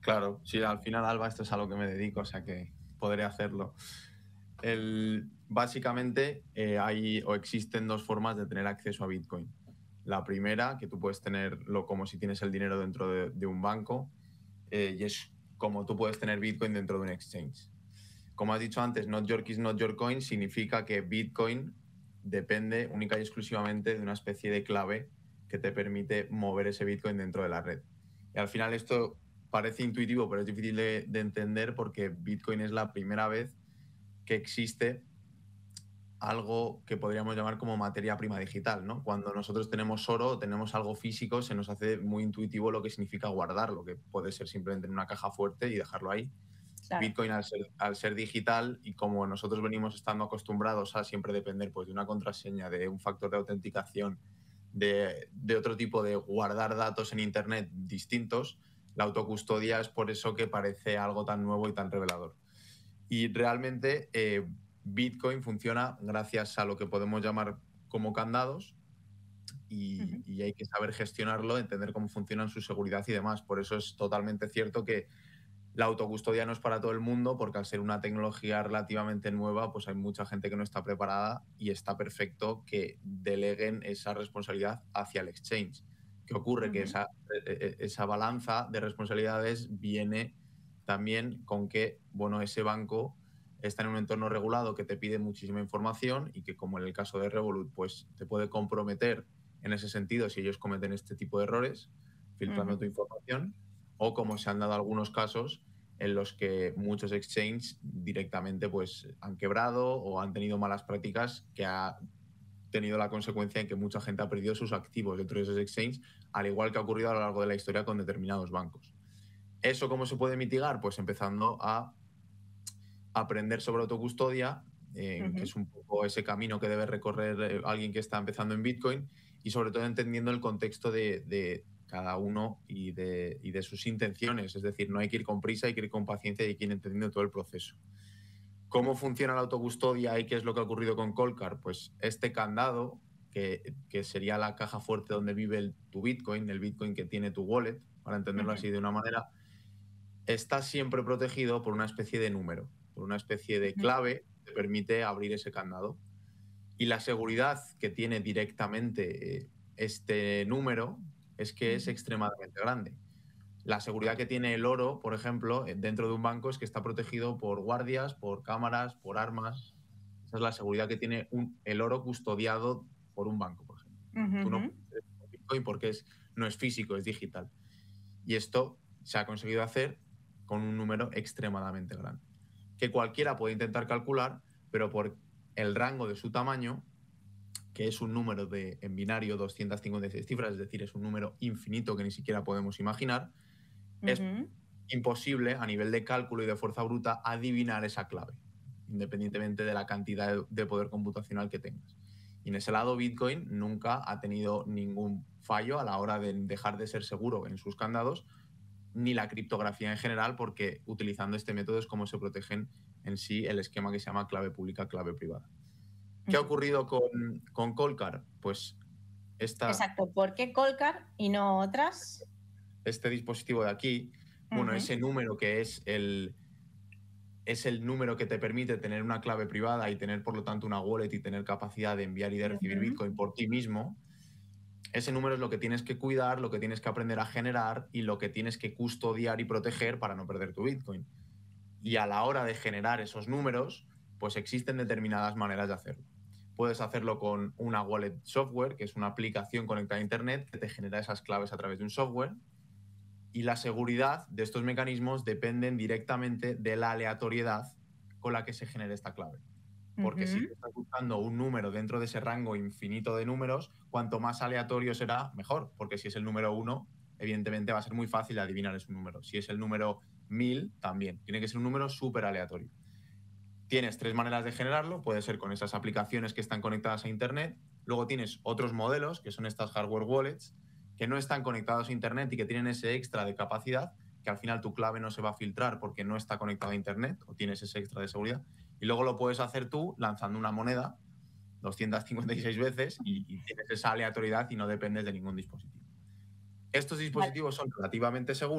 Claro, sí, al final, Alba, esto es a lo que me dedico, o sea que podré hacerlo. Básicamente, hay o existen dos formas de tener acceso a Bitcoin. La primera, que tú puedes tenerlo como si tienes el dinero dentro de un banco, y es como tú puedes tener Bitcoin dentro de un exchange. Como has dicho antes, not your keys, not your coin, significa que Bitcoin depende única y exclusivamente de una especie de clave que te permite mover ese Bitcoin dentro de la red. Y al final esto parece intuitivo, pero es difícil de entender porque Bitcoin es la primera vez que existe algo que podríamos llamar como materia prima digital, ¿no? Cuando nosotros tenemos oro o tenemos algo físico, se nos hace muy intuitivo lo que significa guardarlo, que puede ser simplemente en una caja fuerte y dejarlo ahí. Claro. Bitcoin, al ser digital, y como nosotros venimos estando acostumbrados a siempre depender pues, de una contraseña, de un factor de autenticación, de otro tipo de guardar datos en Internet distintos, la autocustodia es por eso que parece algo tan nuevo y tan revelador. Y realmente Bitcoin funciona gracias a lo que podemos llamar como candados, Ujú. y hay que saber gestionarlo, entender cómo funcionan su seguridad y demás. Por eso es totalmente cierto que la autocustodia no es para todo el mundo, porque al ser una tecnología relativamente nueva, pues hay mucha gente que no está preparada, y está perfecto que deleguen esa responsabilidad hacia el exchange. ¿Qué ocurre? Que Ujú. esa balanza de responsabilidades viene también con que, bueno, ese banco está en un entorno regulado que te pide muchísima información y que, como en el caso de Revolut, pues te puede comprometer en ese sentido si ellos cometen este tipo de errores, filtrando Ujú. tu información, o como se han dado algunos casos en los que muchos exchanges directamente pues, han quebrado o han tenido malas prácticas que ha tenido la consecuencia en que mucha gente ha perdido sus activos dentro de esos exchanges, al igual que ha ocurrido a lo largo de la historia con determinados bancos. ¿Eso cómo se puede mitigar? Pues empezando a aprender sobre autocustodia, que Ujú. es un poco ese camino que debe recorrer alguien que está empezando en Bitcoin, y sobre todo entendiendo el contexto de cada uno y de sus intenciones. Es decir, no hay que ir con prisa, hay que ir con paciencia y hay que ir entendiendo todo el proceso. ¿Cómo funciona la autocustodia y qué es lo que ha ocurrido con Coldcard? Pues este candado, que sería la caja fuerte donde vive tu Bitcoin, el Bitcoin que tiene tu wallet, para entenderlo Ujú. así de una manera, está siempre protegido por una especie de número, por una especie de Ujú. clave que permite abrir ese candado. Y la seguridad que tiene directamente este número es que es Ujú. extremadamente grande. La seguridad que tiene el oro, por ejemplo, dentro de un banco, es que está protegido por guardias, por cámaras, por armas. Esa es la seguridad que tiene el oro custodiado por un banco, por ejemplo. Tú no Ujú. puedes hacer eso con Bitcoin porque no es físico, es digital. Y esto se ha conseguido hacer con un número extremadamente grande, que cualquiera puede intentar calcular, pero por el rango de su tamaño, que es un número en binario 256 cifras, es decir, es un número infinito que ni siquiera podemos imaginar, es Ujú. imposible a nivel de cálculo y de fuerza bruta adivinar esa clave, independientemente de la cantidad de poder computacional que tengas. Y en ese lado, Bitcoin nunca ha tenido ningún fallo a la hora de dejar de ser seguro en sus candados, ni la criptografía en general, porque utilizando este método es como se protegen en sí el esquema que se llama clave pública, clave privada. ¿Qué ha Ujú. ocurrido con Coldcard? Pues Exacto. ¿Por qué Colcar y no otras? este dispositivo de aquí, bueno, Ujú. ese número que es el número que te permite tener una clave privada y tener, por lo tanto, una wallet y tener capacidad de enviar y de recibir Ujú. Bitcoin por ti mismo. Ese número es lo que tienes que cuidar, lo que tienes que aprender a generar y lo que tienes que custodiar y proteger para no perder tu Bitcoin. Y a la hora de generar esos números, pues existen determinadas maneras de hacerlo. Puedes hacerlo con una wallet software, que es una aplicación conectada a Internet que te genera esas claves a través de un software. Y la seguridad de estos mecanismos dependen directamente de la aleatoriedad con la que se genere esta clave. Porque si tú Ujú. estás buscando un número dentro de ese rango infinito de números, cuanto más aleatorio será, mejor. Porque si es el número 1, evidentemente va a ser muy fácil adivinar ese número. Si es el número 1000, también. Tiene que ser un número súper aleatorio. Tienes tres maneras de generarlo. Puede ser con esas aplicaciones que están conectadas a Internet. Luego tienes otros modelos, que son estas hardware wallets, que no están conectados a Internet y que tienen ese extra de capacidad, que al final tu clave no se va a filtrar porque no está conectada a Internet, o tienes ese extra de seguridad. Y luego lo puedes hacer tú lanzando una moneda 256 veces y tienes esa aleatoriedad y no dependes de ningún dispositivo. Estos Vale. dispositivos son relativamente seguros